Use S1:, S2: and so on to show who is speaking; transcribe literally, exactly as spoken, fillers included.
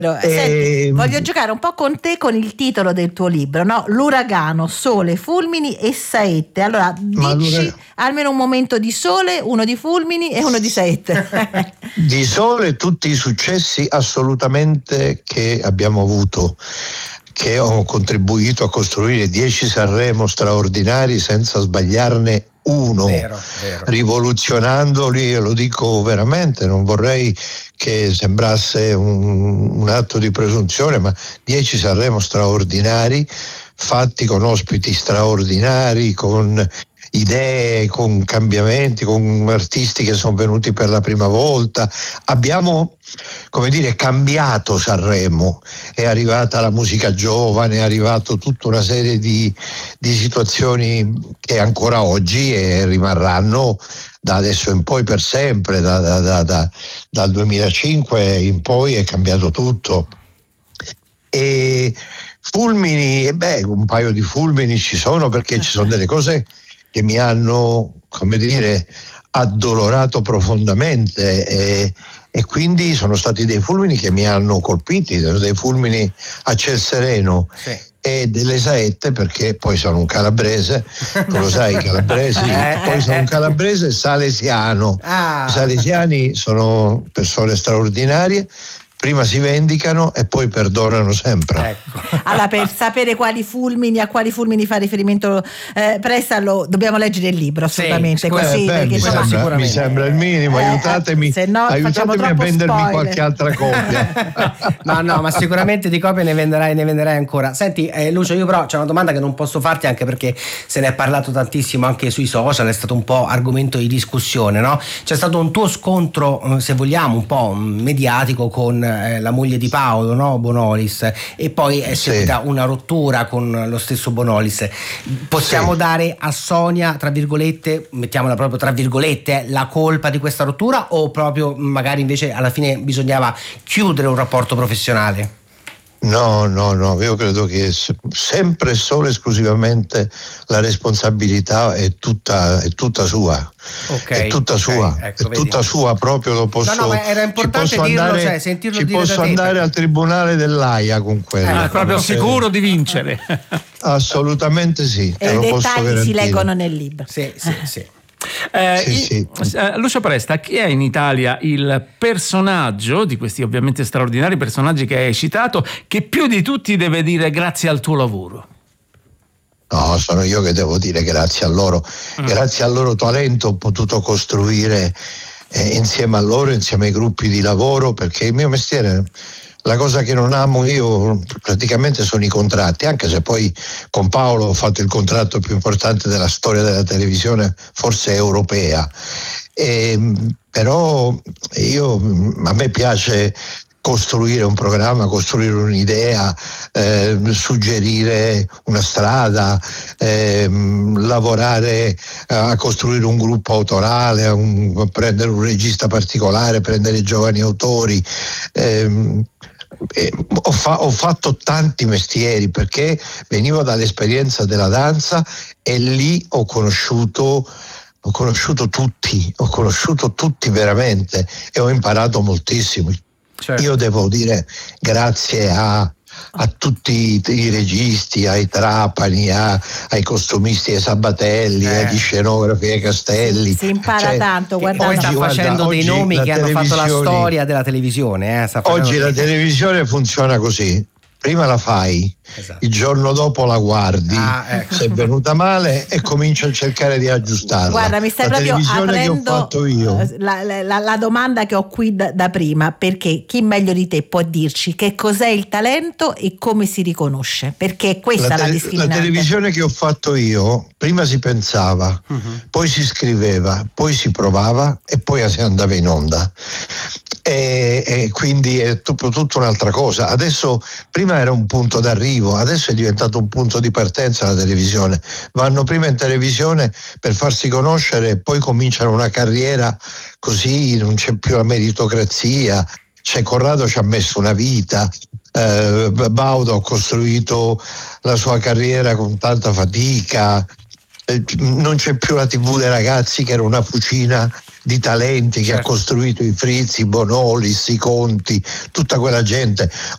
S1: Senti, voglio giocare un po' con te con il titolo del tuo libro, no? L'uragano, sole, fulmini e saette. Allora, dici almeno un momento di sole, uno di fulmini e uno di saette.
S2: Di sole tutti i successi assolutamente che abbiamo avuto, che ho contribuito a costruire dieci Sanremo straordinari senza sbagliarne uno,
S3: vero, vero.
S2: rivoluzionandoli, lo dico veramente, non vorrei che sembrasse un, un atto di presunzione, ma dieci Sanremo straordinari, fatti con ospiti straordinari, con idee, con cambiamenti, con artisti che sono venuti per la prima volta. Abbiamo, come dire, cambiato Sanremo, è arrivata la musica giovane, è arrivato tutta una serie di, di situazioni che ancora oggi eh, rimarranno da adesso in poi per sempre, da, da, da, da, dal duemilacinque in poi è cambiato tutto. E fulmini, e beh, un paio di fulmini ci sono, perché ci sono delle cose che mi hanno, come dire, addolorato profondamente e, e quindi sono stati dei fulmini che mi hanno colpiti, dei fulmini a ciel sereno.
S3: Sì.
S2: E delle saette, perché poi sono un calabrese, tu lo sai, i calabresi, poi sono un calabrese salesiano.
S3: Ah.
S2: I salesiani sono persone straordinarie, prima si vendicano e poi perdonano sempre.
S3: Ecco.
S1: Allora, per sapere quali fulmini, a quali fulmini fa riferimento eh, Prestalo, dobbiamo leggere il libro assolutamente,
S3: sì,
S1: così,
S2: eh, beh,
S1: perché
S2: mi,
S1: insomma,
S2: sembra, mi sembra il minimo,
S1: eh,
S2: aiutatemi,
S1: se no,
S2: aiutatemi a vendermi
S1: spoiler.
S2: qualche altra copia.
S3: No, no, ma sicuramente di copie ne venderai, ne venderai ancora. Senti, eh, Lucio, io però c'è una domanda che non posso farti, anche perché se ne è parlato tantissimo anche sui social, è stato un po' argomento di discussione, no? C'è stato un tuo scontro, se vogliamo, un po' mediatico con eh, la moglie di Paolo, no? Bonolis, e poi è seguita sì. una rottura con lo stesso Bonolis. Possiamo sì. dare a Sonia, tra virgolette, mettiamola proprio tra virgolette, la colpa di questa rottura, o proprio magari invece alla fine bisognava chiudere un rapporto professionale?
S2: No, no, no, io credo che sempre e solo esclusivamente la responsabilità è tutta, è tutta sua.
S3: Okay,
S2: è tutta
S3: okay,
S2: sua,
S3: ecco,
S2: è vedi. tutta sua, proprio lo posso.
S3: No, no, ma era importante dirlo,
S2: andare,
S3: cioè, sentirlo
S2: ci
S3: dire
S2: posso
S3: da te,
S2: andare
S3: perché...
S2: al tribunale dell'Aia con quello.
S4: Eh, proprio sicuro di vincere.
S2: Assolutamente sì.
S1: E i dettagli si leggono nel libro.
S3: Sì, sì, sì.
S4: Eh,
S2: sì, sì.
S4: Eh, Lucio Presta, chi è in Italia il personaggio di questi ovviamente straordinari personaggi che hai citato che più di tutti deve dire grazie al tuo lavoro?
S2: No, sono io che devo dire grazie a loro, mm. grazie al loro talento ho potuto costruire eh, insieme a loro, insieme ai gruppi di lavoro, perché il mio mestiere, la cosa che non amo io praticamente sono i contratti, anche se poi con Paolo ho fatto il contratto più importante della storia della televisione, forse europea. E, però io, a me piace costruire un programma, costruire un'idea, eh, suggerire una strada, eh, lavorare a costruire un gruppo autorale, a, un, a prendere un regista particolare, prendere giovani autori. Eh, Eh, ho, fa- ho fatto tanti mestieri perché venivo dall'esperienza della danza e lì ho conosciuto ho conosciuto tutti, ho conosciuto tutti veramente e ho imparato moltissimo. Certo. Io devo dire grazie a a tutti i registi, ai Trapani, a, ai costumisti, ai Sabatelli, eh. agli scenografi, ai Castelli.
S1: Si impara cioè, tanto, guarda.
S3: Poi sta facendo guarda, dei nomi che hanno fatto la storia della televisione. Eh,
S2: oggi la televisione funziona così. Prima la fai, esatto. il giorno dopo la guardi, ah, ecco. se è venuta male e cominci a cercare di aggiustarla.
S1: Guarda, mi stai
S2: la
S1: proprio
S2: televisione che ho fatto io.
S1: La, la, la domanda che ho qui da, da prima, perché chi meglio di te può dirci che cos'è il talento e come si riconosce? Perché questa
S2: la,
S1: è la
S2: tele,
S1: discriminante.
S2: La televisione che ho fatto io, prima si pensava, uh-huh. poi si scriveva, poi si provava e poi si andava in onda. E, e quindi è tutto, tutta un'altra cosa. Adesso prima era un punto d'arrivo, adesso è diventato un punto di partenza la televisione. Vanno prima in televisione per farsi conoscere e poi cominciano una carriera così, non c'è più la meritocrazia. C'è Corrado ci ha messo una vita, eh, Baudo ha costruito la sua carriera con tanta fatica, eh, non c'è più la tivù dei ragazzi che era una fucina di talenti che certo. ha costruito i Frizzi, Bonolis, i Conti, tutta quella gente.